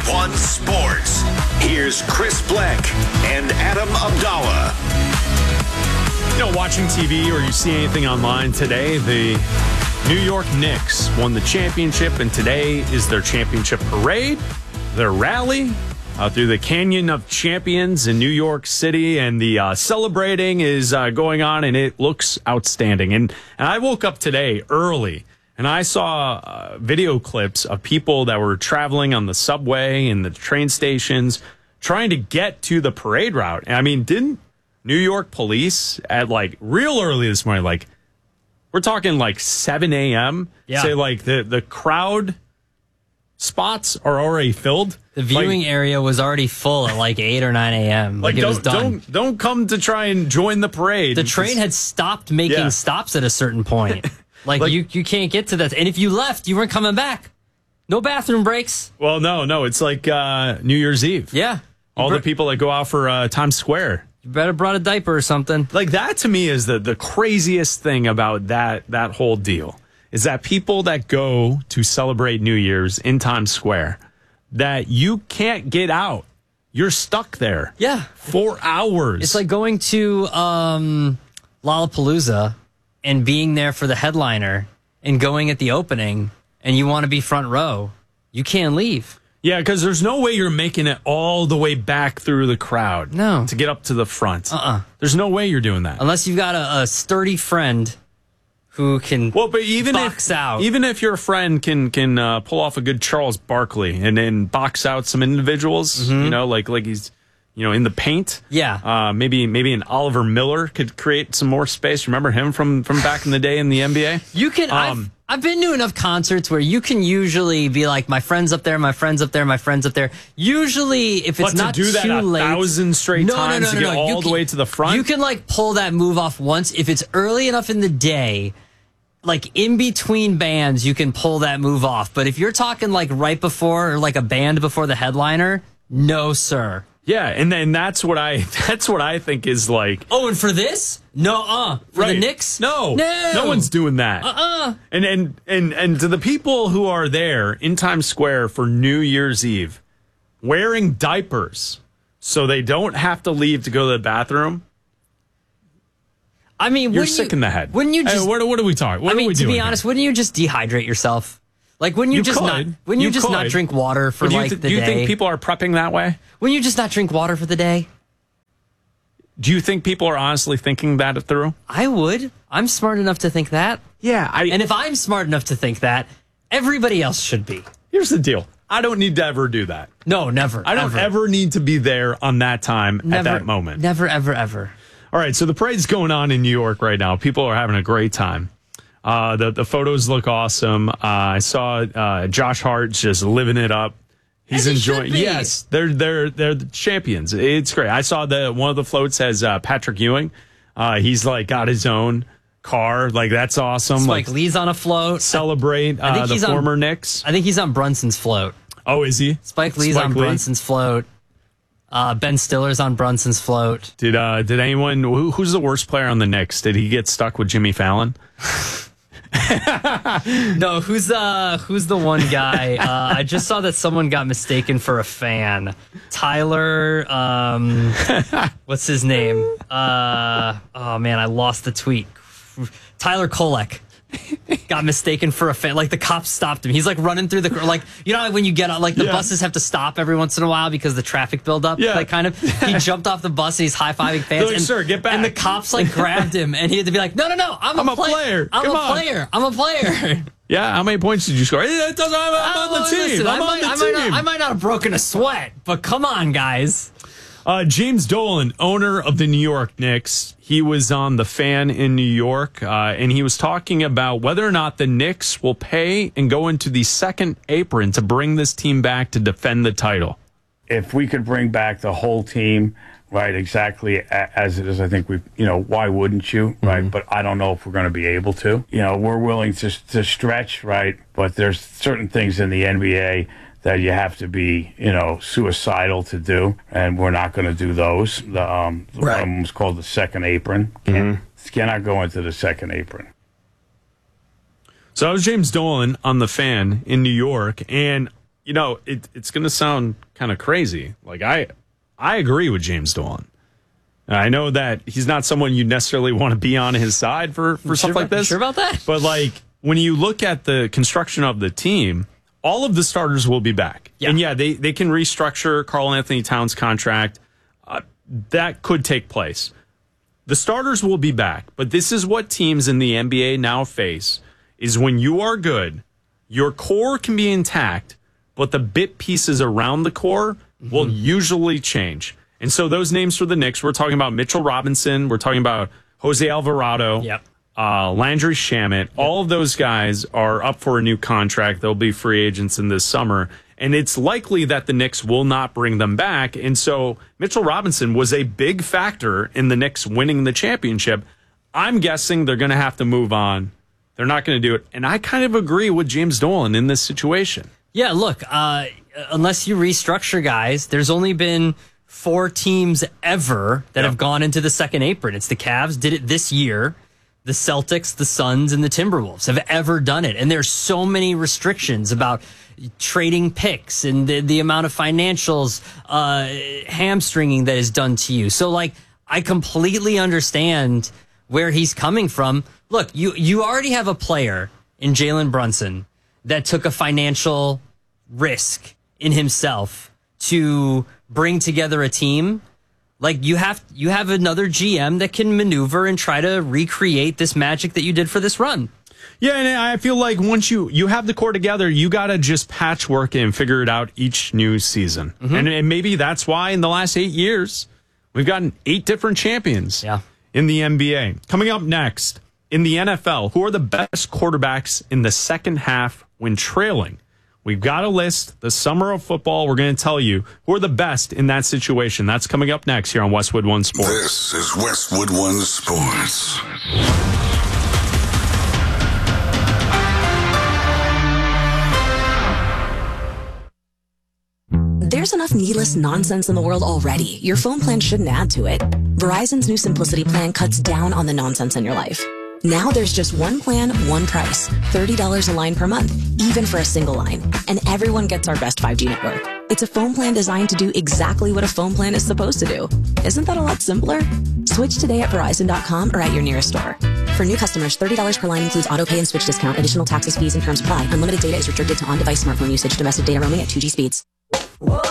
One Sports. Here's Chris Bleck and Adam Abdallah. Watching TV or you see anything online today, the New York Knicks won the championship, and today is their championship parade, their rally through the Canyon of Champions in New York City, and the celebrating is going on, and it looks outstanding. And I woke up today early, and I saw video clips of people that were traveling on the subway and the train stations trying to get to the parade route. And I mean, didn't New York police at real early this morning, we're talking 7 a.m. Yeah. Say the crowd spots are already filled. The viewing area was already full at 8 or 9 a.m. It was done. Don't come to try and join the parade. The train had stopped making stops at a certain point. You can't get to that. And if you left, you weren't coming back. No bathroom breaks. Well, no. It's like New Year's Eve. Yeah. All the people that go out for Times Square. You better brought a diaper or something. That to me is the craziest thing about that whole deal, is that people that go to celebrate New Year's in Times Square, that you can't get out. You're stuck there. Yeah. 4 hours. It's like going to Lollapalooza and being there for the headliner and going at the opening, and you want to be front row. You can't leave. Yeah, because there's no way you're making it all the way back through the crowd. No. To get up to the front. There's no way you're doing that. Unless you've got a sturdy friend who can but even box out. Even if your friend can pull off a good Charles Barkley and then box out some individuals, like he's in the paint. Yeah. Maybe an Oliver Miller could create some more space. Remember him from back in the day in the NBA? You can. I've been to enough concerts where you can usually be like, my friend's up there, my friend's up there, my friend's up there. Usually, if it's not too late, to do that 1,000 straight times to get all the way to the front. You can pull that move off once if it's early enough in the day. In between bands, you can pull that move off. But if you're talking right before, or a band before the headliner, no, sir. Yeah, and then that's what I think is Oh, and for this? No, for the Knicks? No one's doing that. And to the people who are there in Times Square for New Year's Eve, wearing diapers so they don't have to leave to go to the bathroom. I mean, you're sick in the head. Wouldn't you just? What are we talking? What are we doing? To be honest, wouldn't you just dehydrate yourself? Wouldn't you just not drink water for the day? Do you think people are prepping that way? Wouldn't you just not drink water for the day? Do you think people are honestly thinking that through? I would. I'm smart enough to think that. Yeah. And if I'm smart enough to think that, everybody else should be. Here's the deal. I don't need to ever do that. No, never. I don't ever need to be there on that time at that moment. Never, ever, ever. All right, so the parade's going on in New York right now. People are having a great time. The photos look awesome. I saw Josh Hart just living it up. He's enjoying. Yes, they're the champions. It's great. I saw one of the floats has Patrick Ewing. He's got his own car. That's awesome. Spike Lee's on a float. Celebrate the former Knicks. I think he's on Brunson's float. Oh, is he? Spike Lee's on Brunson's float. Ben Stiller's on Brunson's float. Did anyone? Who's the worst player on the Knicks? Did he get stuck with Jimmy Fallon? No, who's the one guy? I just saw that someone got mistaken for a fan. Tyler, what's his name? Oh man, I lost the tweet. Tyler Kolek got mistaken for a fan. The cops stopped him. He's running through the when you get on the buses have to stop every once in a while because the traffic buildup. Yeah. He jumped off the bus and he's high-fiving fans. And, sir, get back. And the cops grabbed him and he had to be no, I'm a player. I'm a player. Yeah, how many points did you score? It doesn't. I'm on the team. Listen, I might not have broken a sweat, but come on, guys. James Dolan, owner of the New York Knicks, he was on The Fan in New York, and he was talking about whether or not the Knicks will pay and go into the second apron to bring this team back to defend the title. If we could bring back the whole team, right, exactly as it is, I think why wouldn't you, right? Mm-hmm. But I don't know if we're going to be able to. We're willing to stretch, right? But there's certain things in the NBA that you have to be, suicidal to do, and we're not going to do those. One of them was called the second apron. Cannot go into the second apron. So I was James Dolan on The Fan in New York, and you know, it's going to sound kind of crazy. Like, I agree with James Dolan. I know that he's not someone you necessarily want to be on his side for stuff like this. Sure about that? But, like, when you look at the construction of the team, all of the starters will be back. Yeah. And, yeah, they can restructure Karl Anthony Towns' contract. That could take place. The starters will be back. But this is what teams in the NBA now face, is when you are good, your core can be intact, but the bit pieces around the core will usually change. And so those names for the Knicks, we're talking about Mitchell Robinson, we're talking about Jose Alvarado, Landry Shamet. Yep. All of those guys are up for a new contract. They'll be free agents in this summer. And it's likely that the Knicks will not bring them back. And so Mitchell Robinson was a big factor in the Knicks winning the championship. I'm guessing they're going to have to move on. They're not going to do it. And I kind of agree with James Dolan in this situation. Yeah, look, unless you restructure guys, there's only been 4 teams ever that have gone into the second apron. It's the Cavs did it this year. The Celtics, the Suns, and the Timberwolves have ever done it. And there's so many restrictions about trading picks and the amount of financials, hamstringing that is done to you. So, like, I completely understand where he's coming from. Look, you already have a player in Jalen Brunson that took a financial risk in himself to bring together a team. Like, you have another GM that can maneuver and try to recreate this magic that you did for this run. Yeah, and I feel like once you have the core together, you got to just patchwork it and figure it out each new season. And maybe that's why in the last 8 years, we've gotten 8 different champions in the NBA. Coming up next, in the NFL, who are the best quarterbacks in the second half when trailing? We've got a list, the summer of football. We're going to tell you who are the best in that situation. That's coming up next here on Westwood One Sports. This is Westwood One Sports. There's enough needless nonsense in the world already. Your phone plan shouldn't add to it. Verizon's new Simplicity plan cuts down on the nonsense in your life. Now there's just one plan, one price. $30 a line per month, even for a single line. And everyone gets our best 5G network. It's a phone plan designed to do exactly what a phone plan is supposed to do. Isn't that a lot simpler? Switch today at Verizon.com or at your nearest store. For new customers, $30 per line includes auto pay and switch discount. Additional taxes, fees, and terms apply. Unlimited data is restricted to on-device smartphone usage. Domestic data roaming at 2G speeds.